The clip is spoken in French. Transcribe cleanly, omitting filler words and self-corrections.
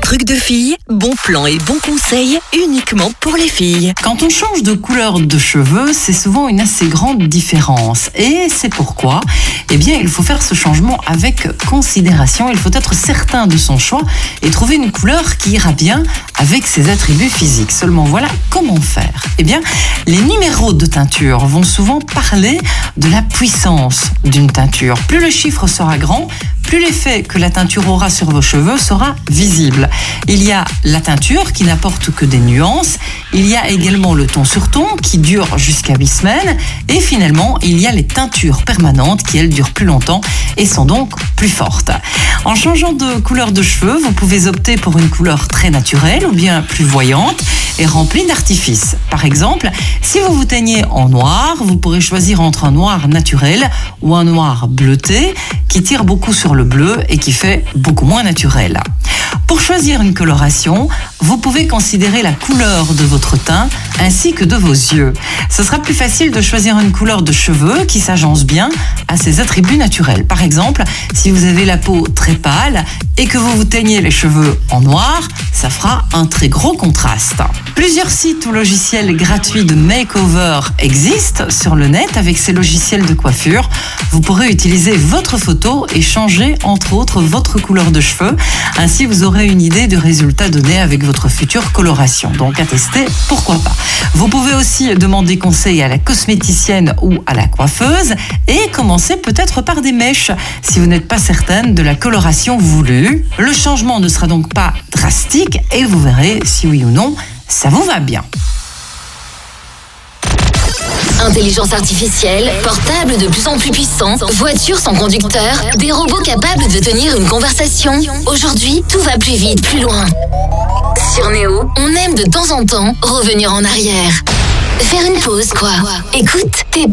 trucs de filles, bons plans et bons conseils uniquement pour les filles. Quand on change de couleur de cheveux, c'est souvent une assez grande différence. Et c'est pourquoi, il faut faire ce changement avec considération. Il faut être certain de son choix et trouver une couleur qui ira bien avec ses attributs physiques. Seulement voilà comment faire. Les numéros de teinture vont souvent parler de la puissance d'une teinture. Plus le chiffre sera grand, plus l'effet que la teinture aura sur vos cheveux sera visible. Il y a la teinture qui n'apporte que des nuances. Il y a également le ton sur ton qui dure jusqu'à 8 semaines. Et finalement, il y a les teintures permanentes qui, elles, durent plus longtemps et sont donc plus fortes. En changeant de couleur de cheveux, vous pouvez opter pour une couleur très naturelle ou bien plus voyante et remplie d'artifices. Par exemple, si vous vous teignez en noir, vous pourrez choisir entre un noir naturel ou un noir bleuté qui tire beaucoup sur le bleu et qui fait beaucoup moins naturel. Pour choisir une coloration, vous pouvez considérer la couleur de votre teint ainsi que de vos yeux. Ce sera plus facile de choisir une couleur de cheveux qui s'agence bien à ses attributs naturels. Par exemple, si vous avez la peau très pâle et que vous vous teignez les cheveux en noir, ça fera un très gros contraste. Plusieurs sites ou logiciels gratuits de makeover existent sur le net. Avec ces logiciels de coiffure, vous pourrez utiliser votre photo et changer entre autres votre couleur de cheveux. Ainsi, vous aurez une idée du résultat donné avec votre future coloration. Donc à tester, pourquoi pas. Vous pouvez aussi demander conseil à la cosméticienne ou à la coiffeuse et commencer peut-être par des mèches si vous n'êtes pas certaine de la coloration voulue. Le changement ne sera donc pas drastique et vous verrez si oui ou non ça vous va bien. Intelligence artificielle, portable de plus en plus puissant, voitures sans conducteur, des robots capables de tenir une conversation. Aujourd'hui, tout va plus vite, plus loin. Sur Néo, on aime de temps en temps revenir en arrière. Faire une pause, quoi. Écoute tes